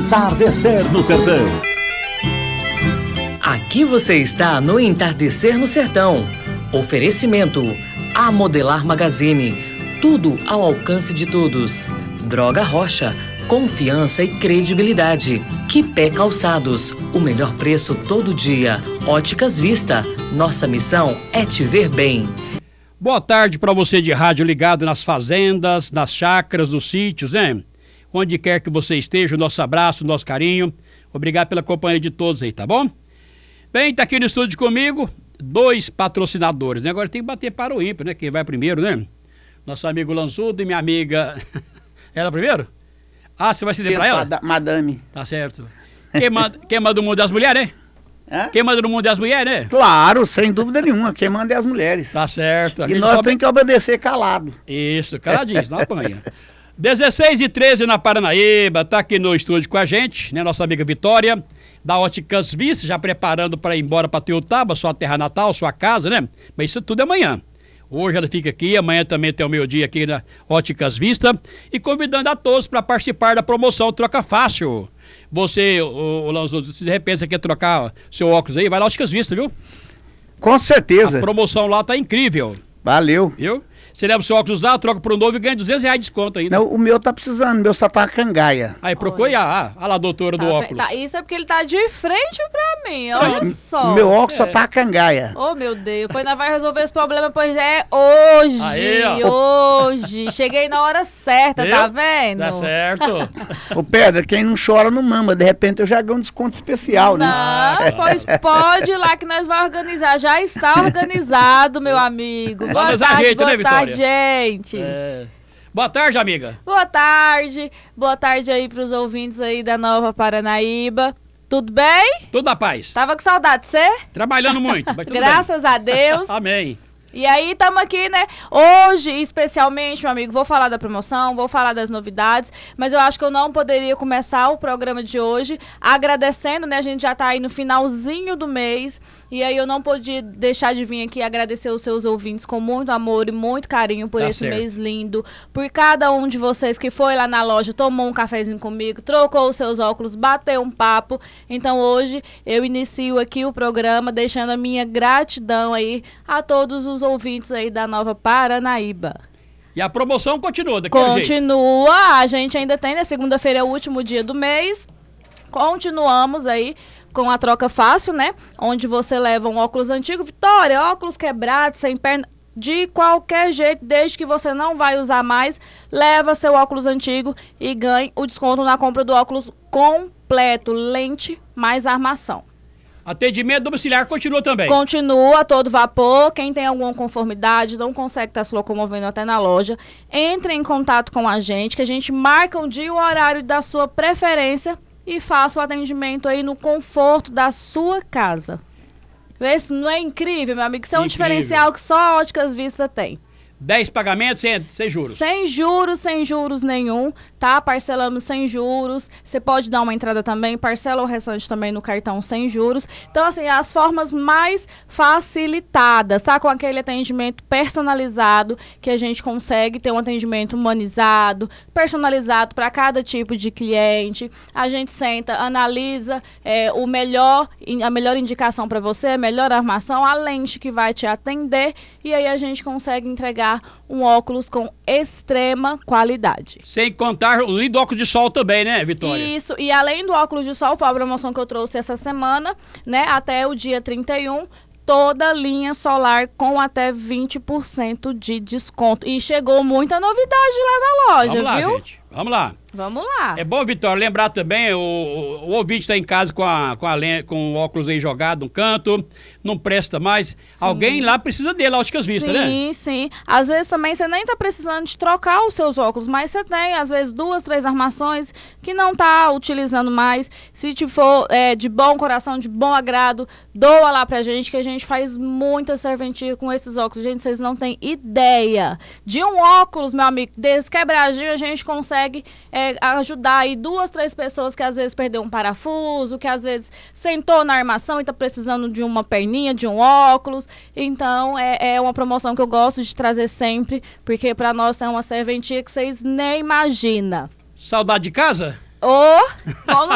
Entardecer no Sertão. Aqui você está no Entardecer no Sertão. Oferecimento A Modelar Magazine. Tudo ao alcance de todos. Droga Rocha. Confiança e credibilidade. Quipé Calçados. O melhor preço todo dia. Óticas Vista. Nossa missão é te ver bem. Boa tarde para você de rádio ligado nas fazendas, nas chácaras, nos sítios, né? Onde quer que você esteja, o nosso abraço, o nosso carinho. Obrigado pela companhia de todos aí, tá bom? Bem, tá aqui no estúdio comigo, 2 patrocinadores, né? Agora tem que bater para o ímpar, né? Quem vai primeiro, né? Nosso amigo Lanzudo e minha amiga... Ela primeiro? Ah, você vai ceder para ela? Madame. Tá certo. Quem manda o mundo das mulheres, né? Hã? Quem manda no mundo é as mulheres, né? Claro, sem dúvida nenhuma. Quem manda é as mulheres. Tá certo. E nós temos que obedecer calado. Isso, caladinho, não apanha. 16h13 na Paranaíba, tá aqui no estúdio com a gente, né? Nossa amiga Vitória, da Óticas Vista, já preparando para ir embora para Teutaba, sua terra natal, sua casa, né? Mas isso tudo é amanhã. Hoje ela fica aqui, amanhã também tem o meio-dia aqui na Óticas Vista. E convidando a todos para participar da promoção Troca Fácil. Você, o Lanzudo, se de repente você quer trocar seu óculos aí, vai lá Óticas Vista, viu? Com certeza. A promoção lá tá incrível. Valeu. Viu? Você leva o seu óculos lá, troca pro novo e ganha R$200 de desconto ainda. Não, o meu tá precisando, o meu só tá cangaia. Aí procure a lá, doutora do óculos. Tá, isso é porque ele tá de frente pra mim, olha só. O meu óculos só tá cangaia. Oh, meu Deus, pois nós vai resolver esse problema, pois é hoje, Aí, hoje. Cheguei na hora certa, Viu? tá vendo? Tá certo. Ô Pedra, quem não chora não mama, de repente eu já ganho um desconto especial, né? Não, pois pode ir lá que nós vamos organizar. Já está organizado, meu amigo. Boa Vamos tarde, ajeita, né, boa tarde, Vitória? gente. Boa tarde, amiga. Boa tarde aí pros ouvintes aí da Nova Paranaíba. Tudo bem? Tudo na paz. Tava com saudade de você? Trabalhando muito, mas tudo Graças a Deus. bem. Amém. E aí, estamos aqui, né? Hoje, especialmente, meu amigo, vou falar da promoção, vou falar das novidades, mas eu acho que eu não poderia começar o programa de hoje agradecendo, né? A gente já tá aí no finalzinho do mês, e aí eu não podia deixar de vir aqui agradecer os seus ouvintes com muito amor e muito carinho por esse mês lindo, por cada um de vocês que foi lá na loja, tomou um cafezinho comigo, trocou os seus óculos, bateu um papo. Então, hoje, eu inicio aqui o programa deixando a minha gratidão aí a todos os ouvintes aí da Nova Paranaíba. E a promoção continua daquele jeito. Continua, a gente ainda tem, né? Segunda-feira é o último dia do mês. Continuamos aí com a troca fácil, né? Onde você leva um óculos antigo, Vitória, óculos quebrados, sem perna, de qualquer jeito, desde que você não vai usar mais, leva seu óculos antigo e ganhe o desconto na compra do óculos completo, lente mais armação. Atendimento domiciliar continua também. Continua a todo vapor. Quem tem alguma conformidade, não consegue estar se locomovendo até na loja, entre em contato com a gente, que a gente marca um dia e o horário da sua preferência e faça o atendimento aí no conforto da sua casa. Vê se não é incrível, meu amigo? Isso é um diferencial que só a Óticas Vista tem. 10 pagamentos sem juros. Sem juros nenhum, tá? Parcelamos sem juros. Você pode dar uma entrada também, parcela o restante também no cartão sem juros. Então, assim, as formas mais facilitadas, tá? Com aquele atendimento personalizado, que a gente consegue ter um atendimento humanizado, personalizado para cada tipo de cliente. A gente senta, analisa a melhor indicação para você, a melhor armação, a lente que vai te atender, e aí a gente consegue entregar um óculos com extrema qualidade. Sem contar o lindo óculos de sol também, né, Vitória? Isso, e além do óculos de sol, foi a promoção que eu trouxe essa semana, né, até o dia 31, toda linha solar com até 20% de desconto. E chegou muita novidade lá na loja, Vamos lá, viu? gente. Vamos lá. Vamos lá. É bom, Vitória, lembrar também, o ouvinte está em casa com o óculos aí jogado no canto, não presta mais. Sim. Alguém lá precisa dele, Óticas Vista, né? Sim, sim. Às vezes também você nem tá precisando de trocar os seus óculos, mas você tem, às vezes, 2, 3 armações que não tá utilizando mais. Se te for de bom coração, de bom agrado, doa lá pra gente, que a gente faz muita serventia com esses óculos. Gente, vocês não têm ideia. De um óculos, meu amigo, desse quebradinho, a gente consegue ajudar aí 2, 3 pessoas que às vezes perdeu um parafuso, que às vezes sentou na armação e tá precisando de uma perninha, de um óculos. Então, é uma promoção que eu gosto de trazer sempre, porque pra nós é uma serventia que vocês nem imaginam. Saudade de casa? Ô,